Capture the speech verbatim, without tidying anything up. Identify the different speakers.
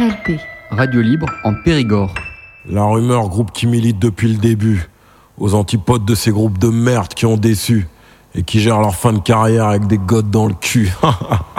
Speaker 1: L P.
Speaker 2: Radio libre en Périgord.
Speaker 3: La rumeur, groupe qui milite depuis le début, aux antipodes de ces groupes de merde qui ont déçu et qui gèrent leur fin de carrière avec des godes dans le cul.